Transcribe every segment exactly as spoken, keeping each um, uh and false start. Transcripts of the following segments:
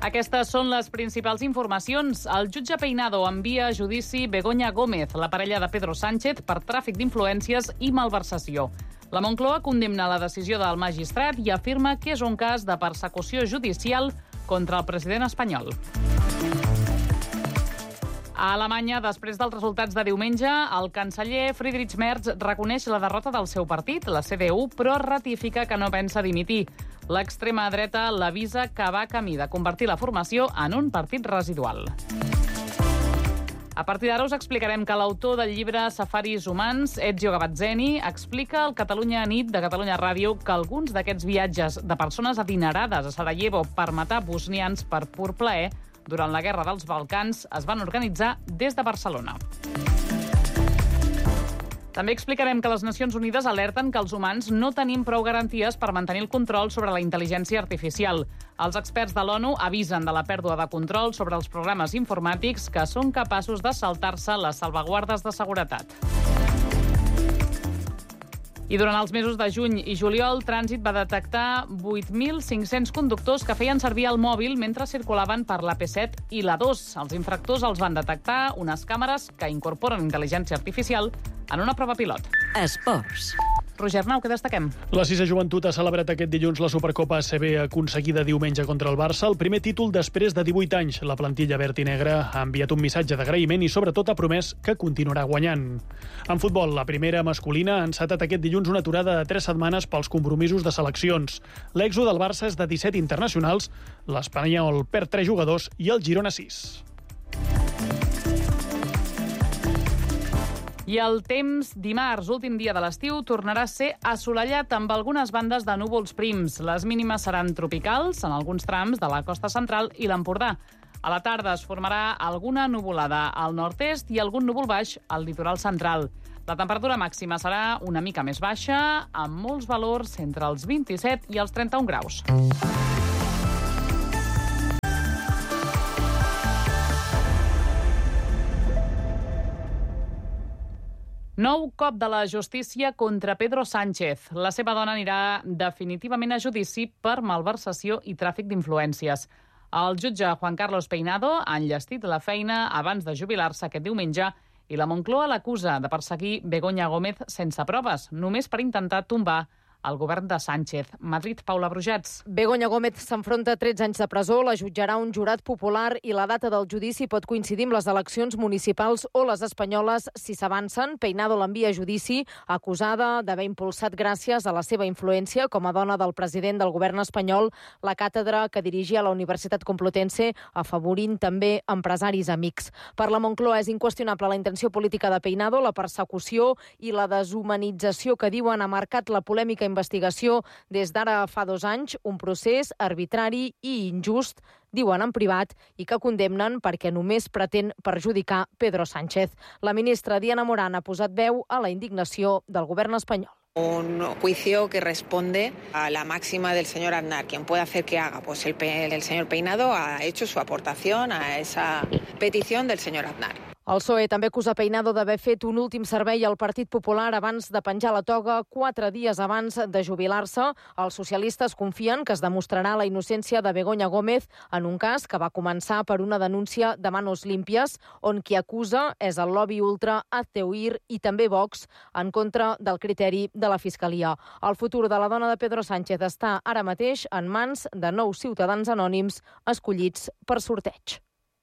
Aquestes són les principals informacions. El jutge Peinado envia a judici Begoña Gómez, la parella de Pedro Sánchez, per tràfic d'influències i malversació. La Moncloa condemna la decisió del magistrat i afirma que és un cas de persecució judicial contra el president espanyol. A Alemanya, després dels resultats de diumenge, el canceller Friedrich Merz reconeix la derrota del seu partit, la C D U, però ratifica que no pensa dimitir. L'extrema dreta l'avisa que va camí de convertir la formació en un partit residual. A partir d'ara us explicarem que l'autor del llibre Safaris humans, Ezio Gavazzeni, explica al Catalunya Nit de Catalunya Ràdio que alguns d'aquests viatges de persones adinerades a Sarajevo per matar bosnians per pur plaer durant la Guerra dels Balcans es van organitzar des de Barcelona. També explicarem que les Nacions Unides alerten que els humans no tenim prou garanties per mantenir el control sobre la intel·ligència artificial. Els experts de l'ONU avisen de la pèrdua de control sobre els programes informàtics que són capaços de saltar-se les salvaguardes de seguretat. I durant els mesos de juny i juliol, Trànsit va detectar vuit mil cinc-cents conductors que feien servir el mòbil mentre circulaven per l'A P set i l'A dos. Els infractors els van detectar unes càmeres que incorporen intel·ligència artificial en una prova pilot. Esports. Roger Arnau, què destaquem? La sisena joventut ha celebrat aquest dilluns la Supercopa A C B aconseguida diumenge contra el Barça, el primer títol després de divuit anys. La plantilla verd i negra ha enviat un missatge d'agraïment i sobretot ha promès que continuarà guanyant. En futbol, la primera masculina ha encetat aquest dilluns una aturada de tres setmanes pels compromisos de seleccions. L'èxode del Barça és de disset internacionals, l'Espanyol perd tres jugadors i el Girona sis. I el temps dimarts, últim dia de l'estiu, tornarà a ser assolellat amb algunes bandes de núvols prims. Les mínimes seran tropicals en alguns trams de la costa central i l'Empordà. A la tarda es formarà alguna nuvolada al nord-est i algun núvol baix al litoral central. La temperatura màxima serà una mica més baixa, amb molts valors entre els vint-i-set i els trenta-un graus. Nou cop de la justícia contra Pedro Sánchez. La seva dona anirà definitivament a judici per malversació i tràfic d'influències. El jutge Juan Carlos Peinado ha enllestit la feina abans de jubilar-se aquest diumenge i la Moncloa l'acusa de perseguir Begoña Gómez sense proves, només per intentar tombar el govern de Sánchez. Madrid, Paula Brujats. Begoña Gómez s'enfronta a tretze anys de presó, la jutjarà un jurat popular i la data del judici pot coincidir amb les eleccions municipals o les espanyoles si s'avancen. Peinado l'envia a judici acusada d'haver impulsat gràcies a la seva influència com a dona del president del govern espanyol la càtedra que dirigia a la Universitat Complutense, afavorint també empresaris amics. Per la Moncloa és inqüestionable la intenció política de Peinado, la persecució i la deshumanització que diuen ha marcat la polèmica investigació des d'ara fa dos anys, un procés arbitrari i injust, diuen en privat, i que condemnen perquè només pretén perjudicar Pedro Sánchez. La ministra Diana Morán ha posat veu a la indignació del govern espanyol. Un juicio que responde a la máxima del señor Aznar. ¿Quién puede hacer que haga? Pues el, el señor Peinado ha hecho su aportación a esa petición del señor Aznar. El P S O E també acusa Peinado d'haver fet un últim servei al Partit Popular abans de penjar la toga quatre dies abans de jubilar-se. Els socialistes confien que es demostrarà la innocència de Begoña Gómez en un cas que va començar per una denúncia de manos límpies, on qui acusa és el lobby ultra Azteuir i també Vox, en contra del criteri de la Fiscalia. El futur de la dona de Pedro Sánchez està ara mateix en mans de nou ciutadans anònims escollits per sorteig.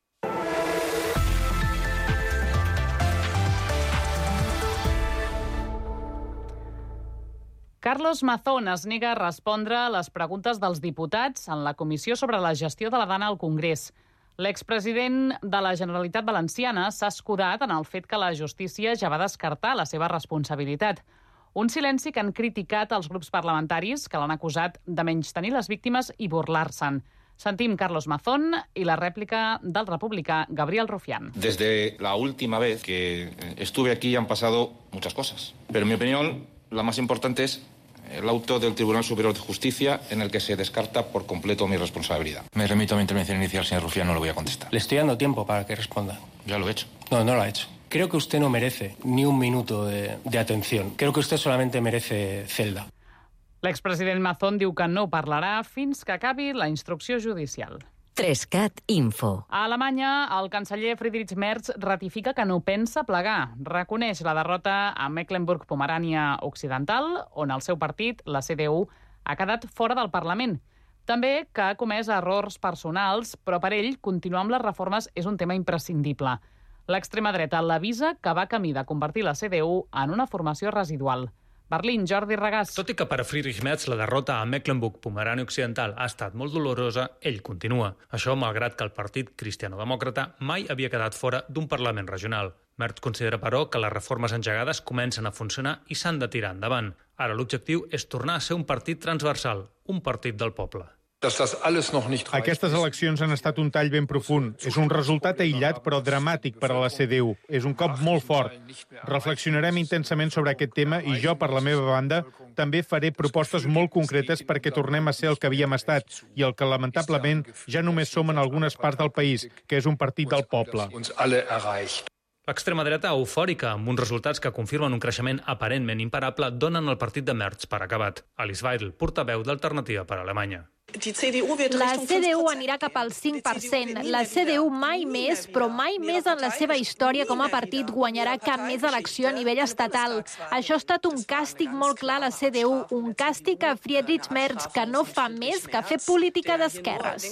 Carlos Mazón es nega a respondre a les preguntes dels diputats en la comissió sobre la gestió de la dana al Congrés. L'expresident de la Generalitat Valenciana s'ha escudat en el fet que la justícia ja va descartar la seva responsabilitat. Un silenci que han criticat els grups parlamentaris que l'han acusat de menystenir les víctimes i burlar-se'n. Sentim Carlos Mazón y la réplica del republicà Gabriel Rufián. Desde la última vez que estuve aquí han pasado muchas cosas, pero en mi opinión la más importante es el auto del Tribunal Superior de Justicia en el que se descarta por completo mi responsabilidad. Me remito a mi intervención inicial, señor Rufián, no le voy a contestar. Le estoy dando tiempo para que responda. Ya lo he hecho. No, no lo ha hecho. Creo que usted no merece ni un minuto de, de atención. Creo que usted solamente merece celda. L'expresident Mazón diu que no parlarà fins que acabi la instrucció judicial. Trescat Info. A Alemanya, el canceller Friedrich Merz ratifica que no pensa plegar. Reconeix la derrota a Mecklenburg-Pomerània Occidental, on el seu partit, la C D U, ha quedat fora del Parlament. També que ha comès errors personals, però per ell continuar amb les reformes és un tema imprescindible. L'extrema dreta l'avisa que va camí de convertir la C D U en una formació residual. Berlín, Jordi Regàs. Tot i que per a Friedrich Merz la derrota a Mecklenburg-Pomerània Occidental ha estat molt dolorosa, ell continua. Això malgrat que el partit cristiano-demòcrata mai havia quedat fora d'un Parlament regional. Merz considera, però, que les reformes engegades comencen a funcionar i s'han de tirar endavant. Ara l'objectiu és tornar a ser un partit transversal, un partit del poble. Aquestes eleccions han estat un tall ben profund. És un resultat aïllat però dramàtic per a la C D U. És un cop molt fort. Reflexionarem intensament sobre aquest tema i jo, per la meva banda, també faré propostes molt concretes perquè tornem a ser el que havíem estat i el que, lamentablement, ja només som en algunes parts del país, que és un partit del poble. L'extrema dreta eufòrica, amb uns resultats que confirmen un creixement aparentment imparable, donen el partit de Merz per acabat. Alice Weidel, portaveu d'Alternativa per Alemanya. La C D U anirà cap al cinc per cent. La C D U mai més, però mai més en la seva història com a partit guanyarà cap més elecció a nivell estatal. Això ha estat un càstig molt clar a la C D U, un càstig a Friedrich Merz, que no fa més que fer política d'esquerres.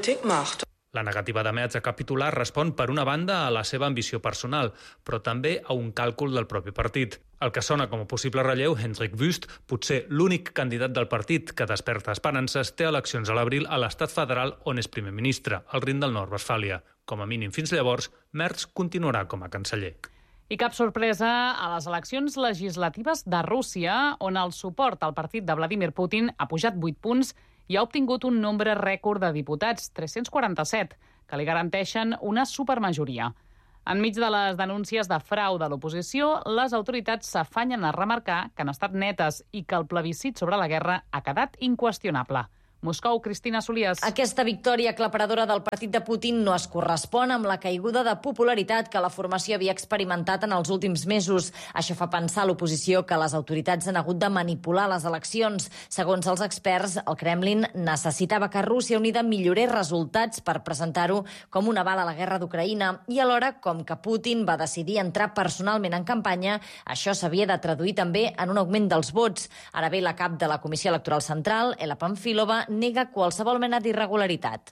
La negativa de Merz a capitular respon, per una banda, a la seva ambició personal, però també a un càlcul del propi partit. El que sona com a possible relleu, Hendrik Wüst, potser l'únic candidat del partit que desperta esperances, té eleccions a l'abril a l'estat federal on és primer ministre, al Rin del Nord-Westfàlia. Com a mínim fins llavors, Merz continuarà com a canceller. I cap sorpresa a les eleccions legislatives de Rússia, on el suport al partit de Vladimir Putin ha pujat vuit punts i ha obtingut un nombre rècord de diputats, tres-cents quaranta-set, que li garanteixen una supermajoria. Enmig de les denúncies de frau de l'oposició, les autoritats s'afanyen a remarcar que han estat netes i que el plebiscit sobre la guerra ha quedat inqüestionable. Moscou, Cristina Solias. Aquesta victòria aclaparadora del partit de Putin no es correspon amb la caiguda de popularitat que la formació havia experimentat en els últims mesos. Això fa pensar a l'oposició que les autoritats han hagut de manipular les eleccions. Segons els experts, el Kremlin necessitava que Rússia Unida millorés resultats per presentar-ho com un aval a la guerra d'Ucraïna i alhora, com que Putin va decidir entrar personalment en campanya, això s'havia de traduir també en un augment dels vots. Ara bé, la cap de la Comissió Electoral Central, Ela Pamfilova, nega qualsevol mena d'irregularitat.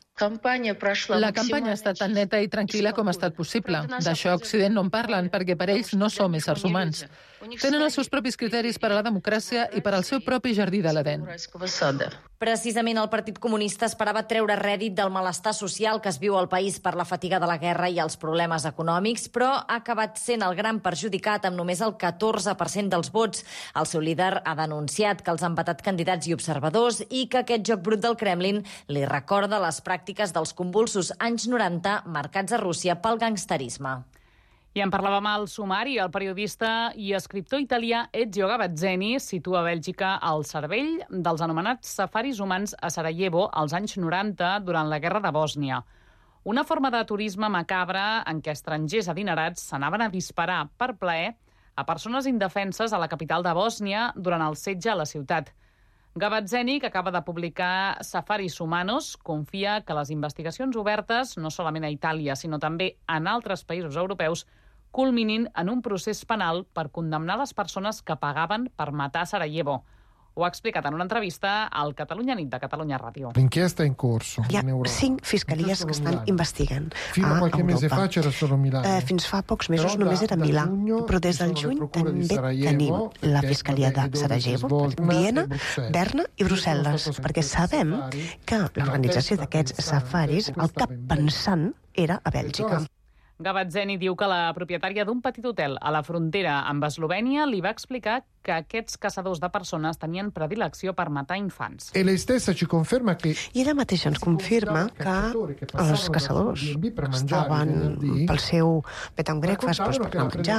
La campanya ha estat tan neta i tranquil·la com ha estat possible. D'això a Occident no en parlen, perquè per ells no som éssers humans. Tenen els seus propis criteris per a la democràcia i per al seu propi jardí de l'Edén. Precisament el Partit Comunista esperava treure rèdit del malestar social que es viu al país per la fatiga de la guerra i els problemes econòmics, però ha acabat sent el gran perjudicat amb només el catorze per cent dels vots. El seu líder ha denunciat que els han vetat candidats i observadors i que aquest joc brut del Kremlin li recorda les pràctiques dels convulsos anys noranta marcats a Rússia pel gangsterisme. I en parlàvem al sumari. El periodista i escriptor italià Ezio Gavazzeni situa a Bèlgica al cervell dels anomenats safaris humans a Sarajevo als anys noranta durant la guerra de Bòsnia. Una forma de turisme macabre en què estrangers adinerats s'anaven a disparar per plaer a persones indefenses a la capital de Bòsnia durant el setge a la ciutat. Gavazzeni, que acaba de publicar Safaris Humanos, confia que les investigacions obertes, no solament a Itàlia, sinó també en altres països europeus, culminin en un procés penal per condemnar les persones que pagaven per matar a Sarajevo. Ho ha explicat en una entrevista al Catalunya Nit de Catalunya Ràdio. L'inchiesta è in corso. Hi ha cinc fiscalies que estan investigant Fino a qualche mese fa c'era solo Milano. Eh, fins fa pocs mesos només era Milà, però des del juny també tenim la fiscalia de Sarajevo, Viena, Berna i Brussel·les, perquè sabem que l'organització d'aquests safaris, el cap pensant, era a Bèlgica. Gavazzeni diu que la propietària d'un petit hotel a la frontera amb Eslovènia li va explicar que aquests caçadors de persones tenien predilecció per matar infants. E lei stessa ci conferma che I ella mateixa ens confirma que els caçadors estaven pel seu bed and breakfast per anar a menjar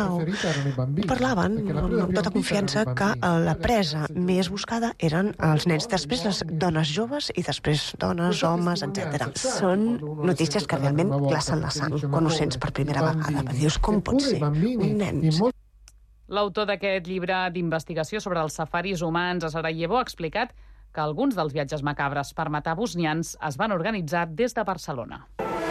o parlaven amb tota confiança que la presa més buscada eren els nens, després les dones joves i després dones, homes, etcètera. Són notícies que realment glacen la sang quan ho sents per primera vegada. Dius, com pot ser? Un nen... L'autor d'aquest llibre d'investigació sobre els safaris humans a Sarajevo ha explicat que alguns dels viatges macabres per matar bosnians es van organitzar des de Barcelona.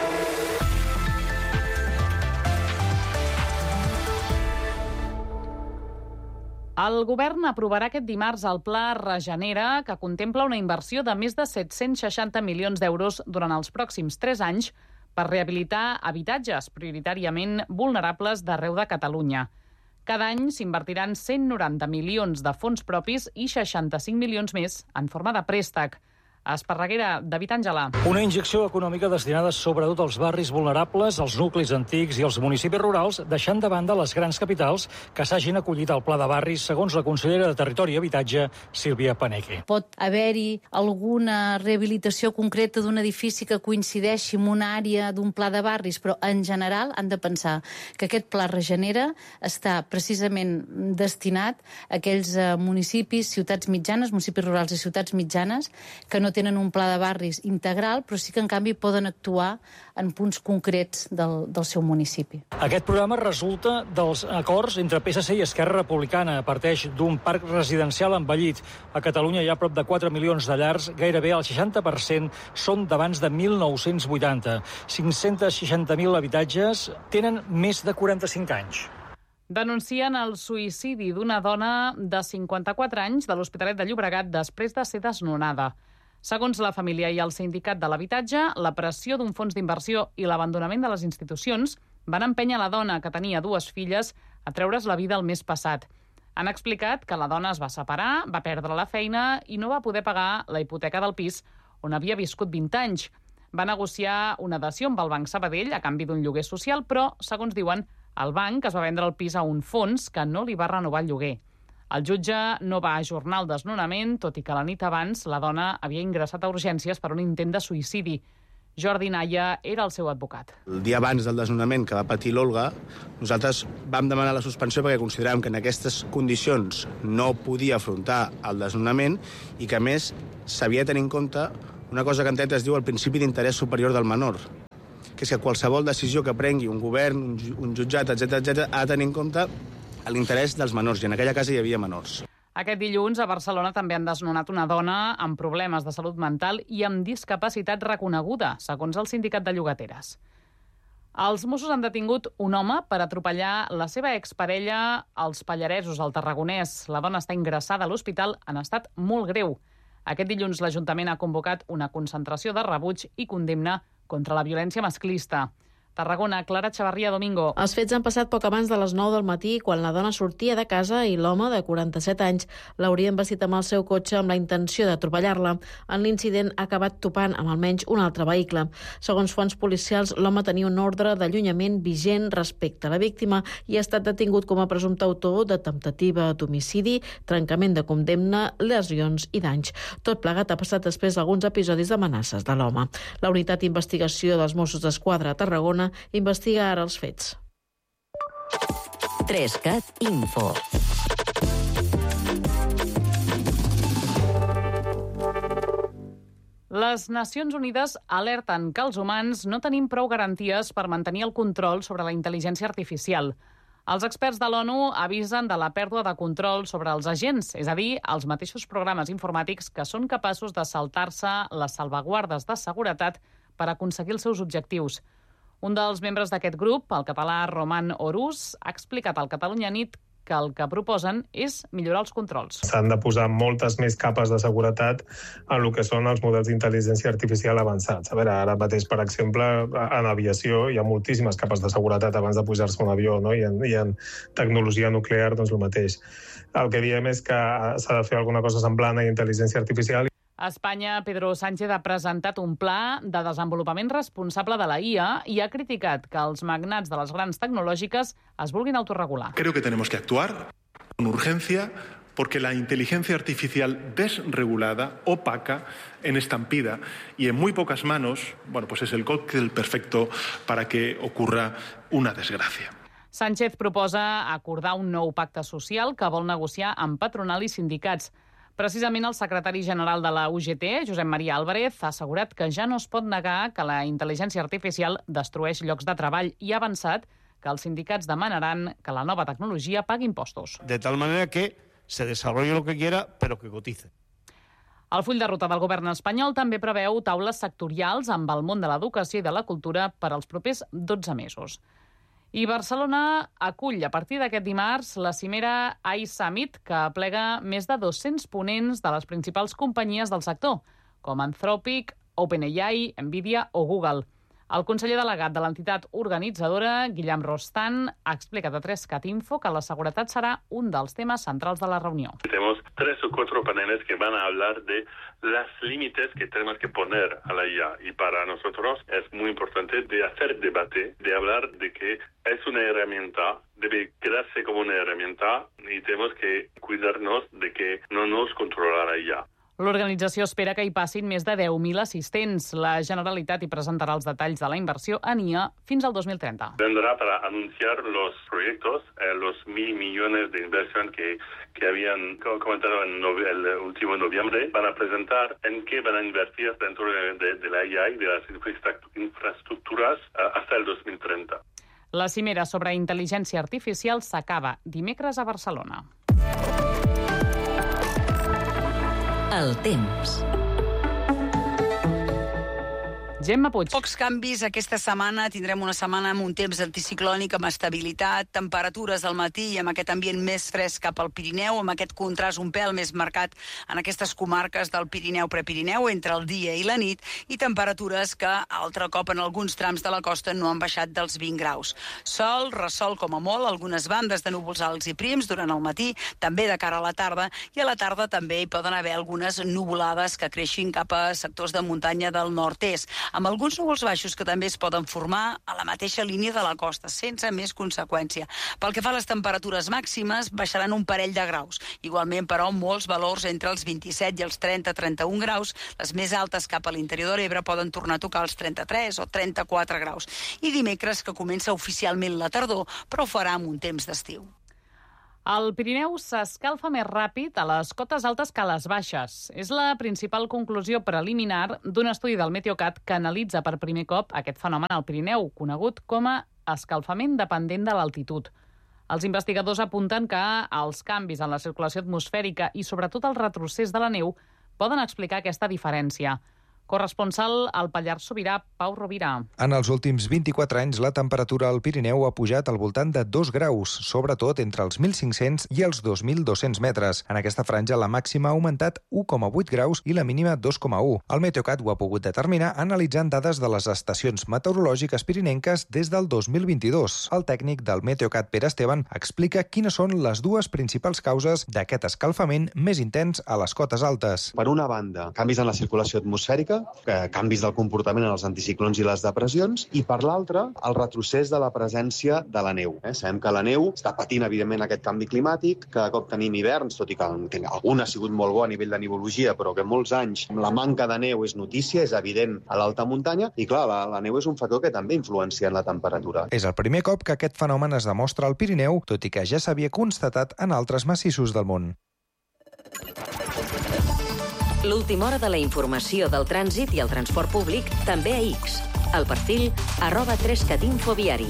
El govern aprovarà aquest dimarts el Pla Regenera, que contempla una inversió de més de set-cents seixanta milions d'euros durant els pròxims tres anys per rehabilitar habitatges prioritàriament vulnerables d'arreu de Catalunya. Cada any s'invertiran cent noranta milions de fons propis i seixanta-cinc milions més en forma de préstec. A Esparreguera, David Àngela. Una injecció econòmica destinada sobretot als barris vulnerables, als nuclis antics i als municipis rurals, deixant de banda les grans capitals que s'hagin acollit al Pla de Barris, segons la consellera de Territori i Habitatge, Sílvia Paneque. Pot haver-hi alguna rehabilitació concreta d'un edifici que coincideixi amb una àrea d'un pla de barris, però en general han de pensar que aquest Pla Regenera està precisament destinat a aquells municipis, ciutats mitjanes, municipis rurals i ciutats mitjanes, que no tenen un pla de barris integral, però sí que, en canvi, poden actuar en punts concrets del, del seu municipi. Aquest programa resulta dels acords entre P S C i Esquerra Republicana. Parteix d'un parc residencial envellit. A Catalunya hi ha prop de quatre milions de llars, gairebé el seixanta per cent són d'abans de mil nou-cents vuitanta. cinc-cents seixanta mil habitatges tenen més de quaranta-cinc anys. Denuncien el suïcidi d'una dona de cinquanta-quatre anys de l'Hospitalet de Llobregat després de ser desnonada. Segons la família i el sindicat de l'habitatge, la pressió d'un fons d'inversió i l'abandonament de les institucions van empènyer la dona, que tenia dues filles, a treure's la vida el mes passat. Han explicat que la dona es va separar, va perdre la feina i no va poder pagar la hipoteca del pis on havia viscut vint anys. Va negociar una dació amb el Banc Sabadell a canvi d'un lloguer social, però, segons diuen, el banc es va vendre el pis a un fons que no li va renovar el lloguer. El jutge no va ajornar el desnonament, tot i que la nit abans la dona havia ingressat a urgències per un intent de suïcidi. Jordi Naya era el seu advocat. El dia abans del desnonament que va patir l'Olga, nosaltres vam demanar la suspensió perquè consideràvem que en aquestes condicions no podia afrontar el desnonament i que, a més, s'havia de tenir en compte una cosa que en dret es diu el principi d'interès superior del menor, que és que qualsevol decisió que prengui un govern, un jutjat, etcètera, etcètera, ha de tenir en compte l'interès dels menors, i en aquella casa hi havia menors. Aquest dilluns a Barcelona també han desnonat una dona amb problemes de salut mental i amb discapacitat reconeguda, segons el sindicat de llogateres. Els Mossos han detingut un home per atropellar la seva exparella als Pallaresos, al Tarragonès. La dona està ingressada a l'hospital en estat molt greu. Aquest dilluns l'Ajuntament ha convocat una concentració de rebuig i condemna contra la violència masclista. Tarragona, Clara Xavarria, Domingo. Els fets han passat poc abans de les nou del matí, quan la dona sortia de casa i l'home, de quaranta-set anys, l'hauria embestit amb el seu cotxe amb la intenció d'atropellar-la. En l'incident ha acabat topant amb almenys un altre vehicle. Segons fonts policials, l'home tenia un ordre d'allunyament vigent respecte a la víctima i ha estat detingut com a presumpte autor de temptativa d'homicidi, trencament de condemna, lesions i danys. Tot plegat ha passat després d'alguns episodis d'amenaces de l'home. La unitat d'investigació dels Mossos d'Esquadra a Tarragona investiga ara els fets. Trescat Info. Les Nacions Unides alerten que els humans no tenim prou garanties per mantenir el control sobre la intel·ligència artificial. Els experts de l'ONU avisen de la pèrdua de control sobre els agents, és a dir, els mateixos programes informàtics que són capaços de saltar-se les salvaguardes de seguretat per aconseguir els seus objectius. Un dels membres d'aquest grup, el català Roman Orús, ha explicat al Catalunya Nit que el que proposen és millorar els controls. S'han de posar moltes més capes de seguretat en el que són els models d'intel·ligència artificial avançats. A veure, ara mateix, per exemple, en aviació hi ha moltíssimes capes de seguretat abans de pujar-se a un avió, no? I, en, i en tecnologia nuclear, doncs el mateix. El que diem és que s'ha de fer alguna cosa semblant a intel·ligència artificial. A Espanya, Pedro Sánchez ha presentat un pla de desenvolupament responsable de la I A i ha criticat que els magnats de les grans tecnològiques es vulguin autorregular. Creo que tenemos que actuar con urgencia porque la inteligencia artificial desregulada, opaca, en estampida y en muy pocas manos, bueno, pues es el cóctel perfecto para que ocurra una desgracia. Sánchez proposa acordar un nou pacte social que vol negociar amb patronal i sindicats. Precisament el secretari general de la U G T, Josep Maria Álvarez, ha assegurat que ja no es pot negar que la intel·ligència artificial destrueix llocs de treball i ha avançat que els sindicats demanaran que la nova tecnologia pagui impostos. De tal manera que se desarrolle lo que quiera, pero que cotice. El full de ruta del govern espanyol també preveu taules sectorials amb el món de l'educació i de la cultura per als propers dotze mesos. I Barcelona acull a partir d'aquest dimarts la cimera iSummit, que aplega més de dos-cents ponents de les principals companyies del sector, com Anthropic, OpenAI, Nvidia o Google. El conseller delegat de l'entitat organitzadora, Guillem Rostan, ha explicat a tres cat info que la seguretat serà un dels temes centrals de la reunió. Tenemos tres o cuatro paneles que van a hablar de los límites que tenemos que poner a la I A. Y para nosotros es muy importante de hacer debate, de hablar de que es una herramienta, debe quedarse como una herramienta y tenemos que cuidarnos de que no nos controla la I A. L'organització espera que hi passin més de deu mil assistents. La Generalitat hi presentarà els detalls de la inversió en I A fins al dos mil trenta. Vendrá para anunciar los proyectos, eh, los mil millones de inversión que, que habían comentado en nove- el último noviembre. Van a presentar en qué van a invertir dentro de, de, de la I A y de las infraestructuras eh, hasta el dos mil trenta. La cimera sobre intel·ligència artificial s'acaba dimecres a Barcelona. El temps. Gemma Puig. Pocs canvis aquesta setmana. Tindrem una setmana amb un temps anticiclònic, amb estabilitat, temperatures al matí i amb aquest ambient més fresc cap al Pirineu, amb aquest contrast un pèl més marcat en aquestes comarques del Pirineu-Prepirineu entre el dia i la nit, i temperatures que altre cop en alguns trams de la costa no han baixat dels vint graus. Sol, ressol com a molt, algunes bandes de núvols alts i prims durant el matí, també de cara a la tarda, i a la tarda també hi poden haver algunes nuvolades que creixin cap a sectors de muntanya del nord-est, amb alguns núvols baixos que també es poden formar a la mateixa línia de la costa, sense més conseqüència. Pel que fa a les temperatures màximes, baixaran un parell de graus. Igualment, però, molts valors entre els vint-i-set i els trenta a trenta-un graus. Les més altes cap a l'interior de l'Ebre poden tornar a tocar els trenta-tres o trenta-quatre graus. I dimecres, que comença oficialment la tardor, però ho farà amb un temps d'estiu. El Pirineu s'escalfa més ràpid a les cotes altes que a les baixes. És la principal conclusió preliminar d'un estudi del Meteocat que analitza per primer cop aquest fenomen al Pirineu, conegut com a escalfament dependent de l'altitud. Els investigadors apunten que els canvis en la circulació atmosfèrica i sobretot el retrocés de la neu poden explicar aquesta diferència. Corresponsal al Pallars Sobirà, Pau Rovira. En els últims vint-i-quatre anys, la temperatura al Pirineu ha pujat al voltant de dos graus, sobretot entre els mil cinc-cents i els dos mil dos-cents metres. En aquesta franja, la màxima ha augmentat u coma vuit graus i la mínima dos coma u. El Meteocat ho ha pogut determinar analitzant dades de les estacions meteorològiques pirinenques des del dos mil vint-i-dos. El tècnic del Meteocat, Pere Esteban, explica quines són les dues principals causes d'aquest escalfament més intens a les cotes altes. Per una banda, canvis en la circulació atmosfèrica, canvis del comportament en els anticiclons i les depressions, i per l'altra, el retrocés de la presència de la neu. Eh? Sabem que la neu està patint, evidentment, aquest canvi climàtic, cada cop tenim hiverns, tot i que algun ha sigut molt bo a nivell de nivologia, però que molts anys la manca de neu és notícia, és evident a l'alta muntanya, i clar, la, la neu és un factor que també influencia en la temperatura. És el primer cop que aquest fenomen es demostra al Pirineu, tot i que ja s'havia constatat en altres massissos del món. L'última hora de la informació del trànsit i el transport públic també a X. El perfil arroba tres cat info viari.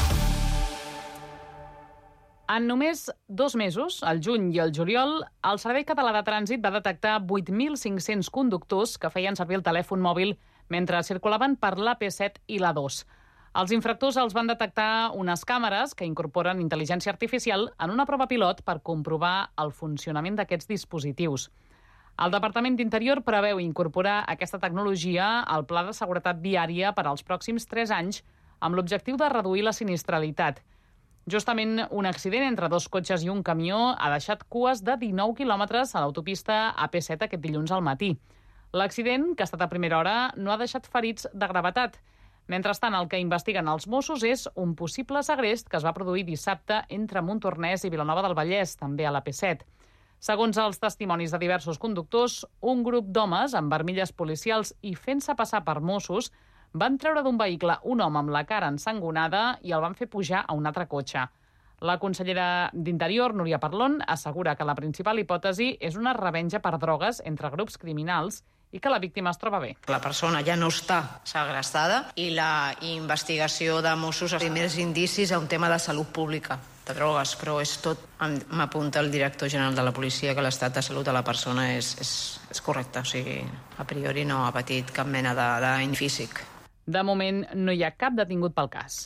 En només dos mesos, el juny i el juliol, el Servei Català de Trànsit va detectar vuit mil cinc-cents conductors que feien servir el telèfon mòbil mentre circulaven per l'A P set i l'A dos. Els infractors els van detectar unes càmeres que incorporen intel·ligència artificial en una prova pilot per comprovar el funcionament d'aquests dispositius. El Departament d'Interior preveu incorporar aquesta tecnologia al Pla de Seguretat Viària per als pròxims tres anys amb l'objectiu de reduir la sinistralitat. Justament un accident entre dos cotxes i un camió ha deixat cues de dinou quilòmetres a l'autopista A P set aquest dilluns al matí. L'accident, que ha estat a primera hora, no ha deixat ferits de gravetat. Mentrestant, el que investiguen els Mossos és un possible segrest que es va produir dissabte entre Montornès i Vilanova del Vallès, també a l'A P set. Segons els testimonis de diversos conductors, un grup d'homes amb armilles policials i fent-se passar per Mossos van treure d'un vehicle un home amb la cara ensangonada i el van fer pujar a un altre cotxe. La consellera d'Interior, Núria Parlon, assegura que la principal hipòtesi és una revenja per drogues entre grups criminals i que la víctima es troba bé. La persona ja no està segrestada i la investigació de Mossos els primers indicis a un tema de salut pública. de drogues, però és tot, m'apunta el director general de la policia, que l'estat de salut de la persona és, és, és correcte, o sigui, a priori no ha patit cap mena de dany físic. De moment no hi ha cap detingut pel cas.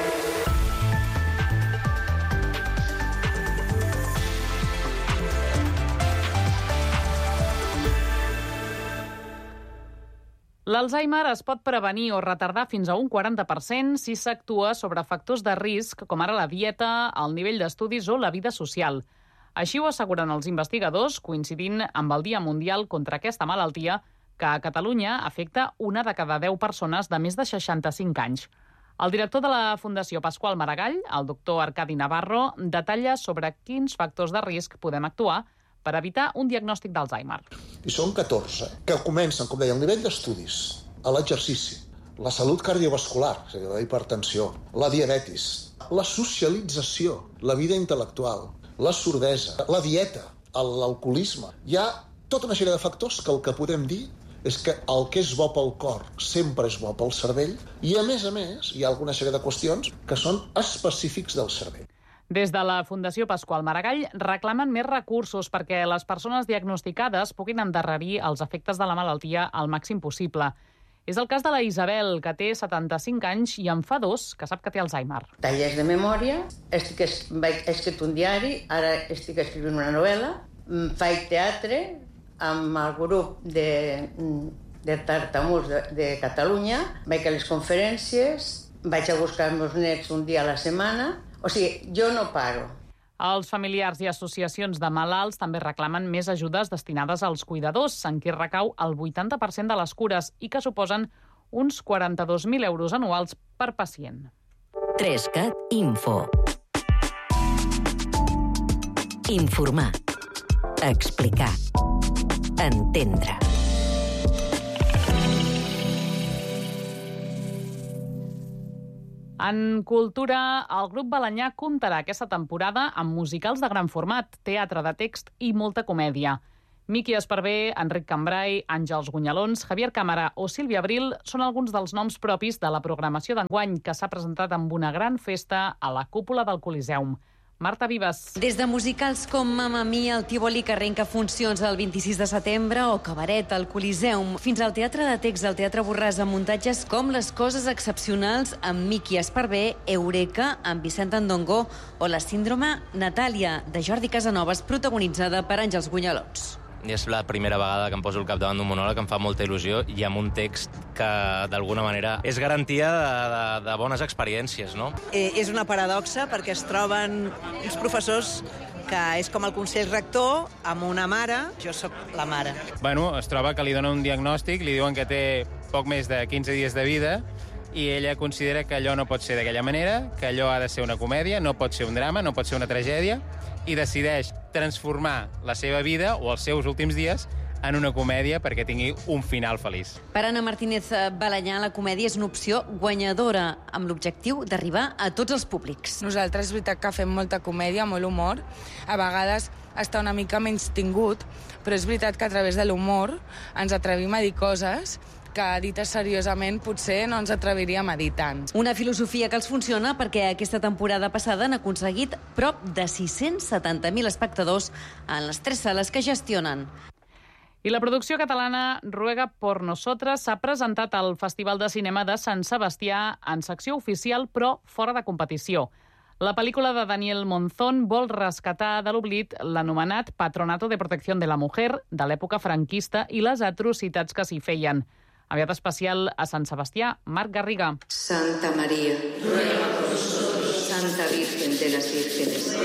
L'Alzheimer es pot prevenir o retardar fins a un quaranta per cent si s'actua sobre factors de risc, com ara la dieta, el nivell d'estudis o la vida social. Així ho asseguren els investigadors, coincidint amb el Dia Mundial contra aquesta malaltia, que a Catalunya afecta una de cada deu persones de més de seixanta-cinc anys. El director de la Fundació Pasqual Maragall, el doctor Arcadi Navarro, detalla sobre quins factors de risc podem actuar per evitar un diagnòstic d'Alzheimer. I són catorze, que comencen, com deia, el nivell d'estudis, l'exercici, la salut cardiovascular, és a dir, la hipertensió, la diabetis, la socialització, la vida intel·lectual, la sordesa, la dieta, l'alcoholisme. Hi ha tota una sèrie de factors que el que podem dir és que el que és bo pel cor sempre és bo pel cervell i, a més a més, hi ha alguna sèrie de qüestions que són específics del cervell. Des de la Fundació Pasqual Maragall reclamen més recursos perquè les persones diagnosticades puguin endarrerir els efectes de la malaltia al màxim possible. És el cas de la Isabel, que té setanta-cinc anys i en fa dos que sap que té Alzheimer. Tallers de memòria, estic, he escrit un diari, ara estic escrivint una novel·la, faig teatre amb el grup de, de tartamuts de, de Catalunya, vaig a les conferències, vaig a buscar els meus nets un dia a la setmana. O sigui, jo no paro. Els familiars i associacions de malalts també reclamen més ajudes destinades als cuidadors, en qui recau el vuitanta per cent de les cures i que suposen uns quaranta-dos mil euros anuals per pacient. Trescat Info. Informar. Explicar. Entendre. En cultura, el grup Balanyà comptarà aquesta temporada amb musicals de gran format, teatre de text i molta comèdia. Miqui Esparvé, Enric Cambrai, Àngels Gunyalons, Javier Cámara o Sílvia Abril són alguns dels noms propis de la programació d'enguany que s'ha presentat amb una gran festa a la cúpula del Coliseum. Marta Vives. Des de musicals com Mamma Mia, el Tívoli, que arrenca funcions el vint-i-sis de setembre, o Cabaret, al Coliseum, fins al teatre de text del Teatre Borràs, amb muntatges com Les coses excepcionals amb Miqui Esparvé, Eureka amb Vicent Andongo o La síndrome Natàlia, de Jordi Casanovas, protagonitzada per Àngels Gunyalons. I és la primera vegada que em poso el cap davant d'un monòleg, em fa molta il·lusió, i amb un text que, d'alguna manera, és garantia de, de, de bones experiències, no? Eh, és una paradoxa, perquè es troben uns professors que és com el consell rector amb una mare. Jo sóc la mare. Bueno, es troba que li donen un diagnòstic, li diuen que té poc més de quinze dies de vida, i ella considera que allò no pot ser d'aquella manera, que allò ha de ser una comèdia, no pot ser un drama, no pot ser una tragèdia, i decideix transformar la seva vida o els seus últims dies en una comèdia perquè tingui un final feliç. Per Anna Martínez Balanyà, la comèdia és una opció guanyadora amb l'objectiu d'arribar a tots els públics. Nosaltres és veritat que fem molta comèdia, molt humor. A vegades està una mica menys tingut, però és veritat que a través de l'humor ens atrevim a dir coses que dites seriosament potser no ens atreviríem a dir tant. Una filosofia que els funciona perquè aquesta temporada passada han aconseguit prop de sis-cents setanta mil espectadors en les tres sales que gestionen. I la producció catalana Ruega por Nosotras s'ha presentat al Festival de Cinema de Sant Sebastià en secció oficial, però fora de competició. La pel·lícula de Daniel Monzón vol rescatar de l'oblit l'anomenat Patronato de Protección de la Mujer de l'època franquista i les atrocitats que s'hi feien. Aviat especial a Sant Sebastià, Marc Garriga. Santa María, ruega por nosotros. Santa Virgen de las Vírgenes.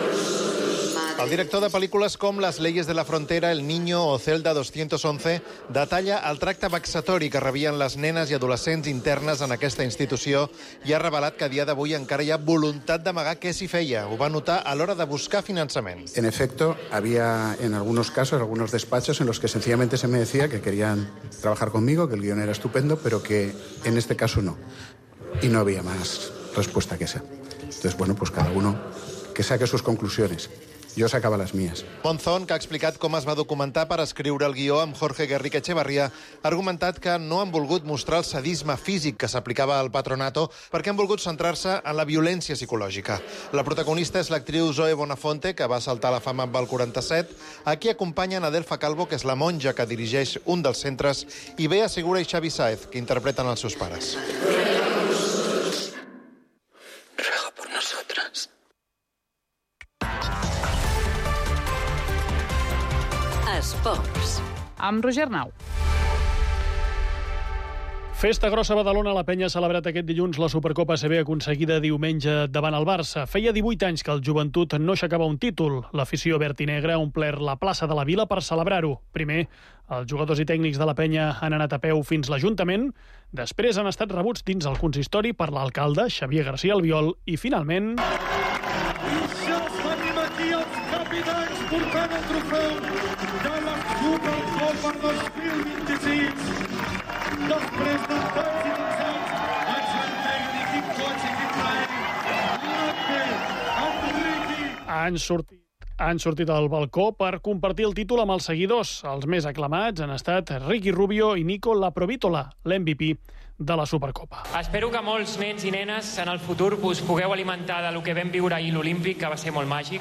El director de pel·lícules com Les leyes de la frontera, El niño o Celda doscientos once detalla el tracte vexatori que rebien les nenes i adolescents internes en aquesta institució i ha revelat que a dia d'avui encara hi ha voluntat d'amagar què s'hi feia. Ho va notar a l'hora de buscar finançament. En efecto, había en algunos casos, algunos despachos en los que sencillamente se me decía que querían trabajar conmigo, que el guión era estupendo, pero que en este caso no. Y no había más respuesta que esa. Entonces, bueno, pues cada uno que saque sus conclusiones. yo sacaba las mías. Monzón, que ha explicat com es va documentar per escriure el guió amb Jorge Guerric Echevarría, ha argumentat que no han volgut mostrar el sadisme físic que s'aplicava al patronato perquè han volgut centrar-se en la violència psicològica. La protagonista és l'actriu Zoe Bonafonte, que va saltar a la fama amb el quaranta-set. Aquí acompanyen Adelfa Calvo, que és la monja que dirigeix un dels centres, i Bea Segura i Xavi Sáez, que interpreten els seus pares. Ruega por nosotras. Esports. Amb Roger Nau. Festa grossa a Badalona. La Penya ha celebrat aquest dilluns la Supercopa A C B aconseguida diumenge davant el Barça. Feia divuit anys que el Joventut no aixecava un títol. L'afició verd i negra ha omplert la plaça de la Vila per celebrar-ho. Primer, els jugadors i tècnics de la Penya han anat a peu fins l'Ajuntament. Després han estat rebuts dins el consistori per l'alcalde, Xavier García Albiol, i finalment... I ja tenim aquí els capitans portant el trofeu de la Supercopa dos mil vint-i-sis. Després de tants i tants anys, el tècnic, equip coach, equip plaer, Lappe, Enriqui... Han sortit Han sortit al balcó per compartir el títol amb els seguidors. Els més aclamats han estat Ricky Rubio i Nico Laprovítola, l'M V P de la Supercopa. Espero que molts nens i nenes en el futur us pugueu alimentar del que vam viure ahir l'Olímpic, que va ser molt màgic.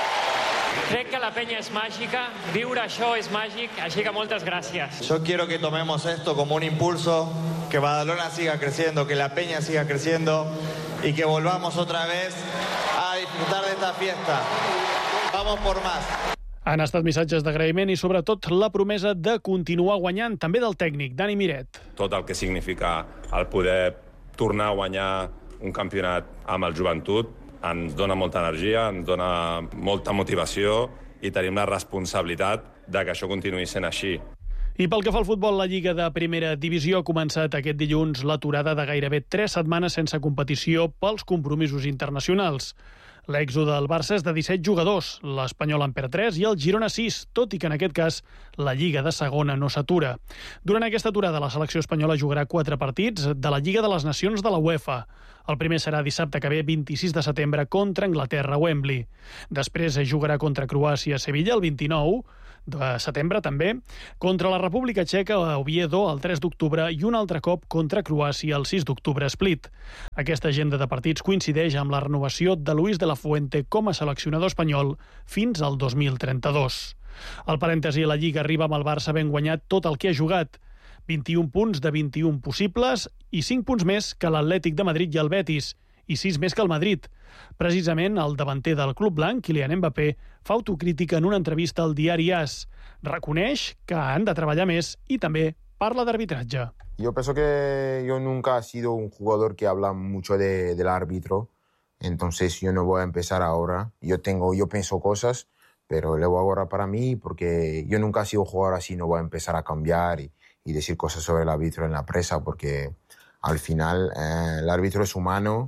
Crec que la Penya és màgica, viure això és màgic, així que moltes gràcies. Yo quiero que tomemos esto como un impulso, que Badalona siga creciendo, que la Peña siga creciendo y que volvamos otra vez a disfrutar de esta fiesta. Vamos por más. Han estat missatges d'agraïment i, sobretot, la promesa de continuar guanyant, també del tècnic, Dani Miret. Tot el que significa el poder tornar a guanyar un campionat amb el Joventut ens dona molta energia, ens dona molta motivació i tenim la responsabilitat de que això continuï sent així. I pel que fa al futbol, la Lliga de Primera Divisió ha començat aquest dilluns l'aturada de gairebé tres setmanes sense competició pels compromisos internacionals. L'èxode del Barça és de disset jugadors, l'Espanyol en perd tres i el Girona sis, tot i que en aquest cas la Lliga de Segona no s'atura. Durant aquesta aturada, la selecció espanyola jugarà quatre partits de la Lliga de les Nacions de la UEFA. El primer serà dissabte que ve, vint-i-sis de setembre, contra Anglaterra a Wembley. Després jugarà contra Croàcia a Sevilla el vint-i-nou de setembre també, contra la República Txeca a Oviedo el tres d'octubre i un altre cop contra Croàcia el sis d'octubre a Split. Aquesta agenda de partits coincideix amb la renovació de Luis de la Fuente com a seleccionador espanyol fins al dos mil trenta-dos. El parèntesi a la Lliga arriba amb el Barça ben guanyat tot el que ha jugat. vint-i-un punts de vint-i-un possibles i cinc punts més que l'Atlètic de Madrid i el Betis, i sis més que el Madrid. Precisament el davanter del club blanc, Kylian Mbappé, fa autocrítica en una entrevista al diari AS. Reconeix que han de treballar més i també parla d'arbitratge. Yo pienso que yo nunca he sido un jugador que habla mucho de, del árbitro, entonces yo no voy a empezar ahora. Yo tengo, yo pienso cosas, pero le voy a ahorrar para mí porque yo nunca he sido un jugador así, no voy a empezar a cambiar y, y decir cosas sobre el árbitro en la prensa porque al final eh, el árbitro es humano,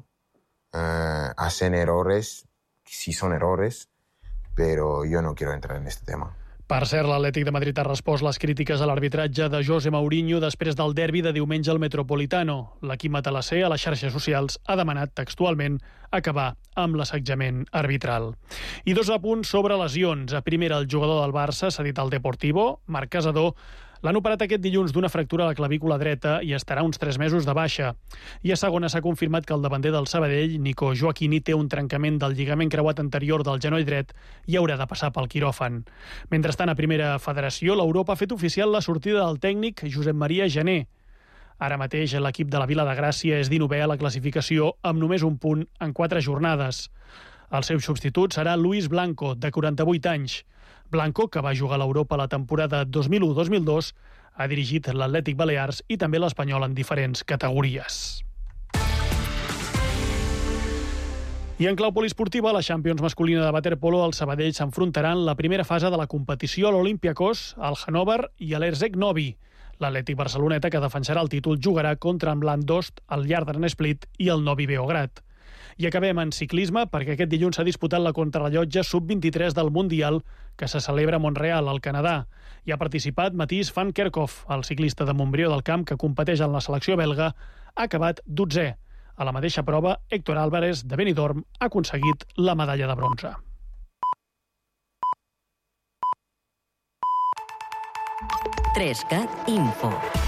eh, hacen errores, sí son errores, pero yo no quiero entrar en este tema. Per cert, l'Atlètic de Madrid ha respost les crítiques a l'arbitratge de José Mourinho després del derbi de diumenge al Metropolitano. L'equip matalassé a les xarxes socials ha demanat textualment acabar amb l'assetjament arbitral. I dos apunts sobre lesions. A primera, el jugador del Barça s'ha dit al Deportivo, Marc Casador, l'han operat aquest dilluns d'una fractura a la clavícula dreta i estarà uns tres mesos de baixa. I a segona s'ha confirmat que el davanter del Sabadell, Nico Joaquini, té un trencament del lligament creuat anterior del genoll dret i haurà de passar pel quiròfan. Mentrestant, a primera federació, l'Europa ha fet oficial la sortida del tècnic Josep Maria Jané. Ara mateix l'equip de la Vila de Gràcia és dinovè a la classificació amb només un punt en quatre jornades. El seu substitut serà Luis Blanco, de quaranta-vuit anys. Blanco, que va jugar a l'Europa la temporada dos mil u dos mil dos, ha dirigit l'Atlètic Balears i també l'Espanyol en diferents categories. I en clau poliesportiva, a la Champions masculina de waterpolo, el Sabadell s'enfrontaran la primera fase de la competició a l'Olympiakos, al Hannover i a l'Erzeg Novi. L'Atlètic Barceloneta, que defensarà el títol, jugarà contra en Blandost, el Jardern Split i el Novi Beograd. I acabem en ciclisme perquè aquest dilluns s'ha disputat la contrarellotge sub vint-i-tres del Mundial que se celebra a Montreal, al Canadà. Hi ha participat Mathies van Kerkhoff, el ciclista de Montbrió del Camp que competeix en la selecció belga, ha acabat dotzè. A la mateixa prova, Héctor Álvarez, de Benidorm, ha aconseguit la medalla de bronze. tres cat info.